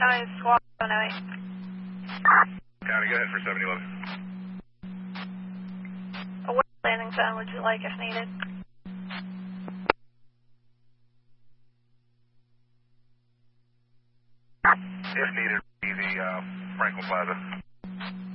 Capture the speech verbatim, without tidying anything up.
County Squad oh eight. County, go ahead for seven eleven. A west landing zone would you like if needed? If needed, be the uh, Franklin Plaza.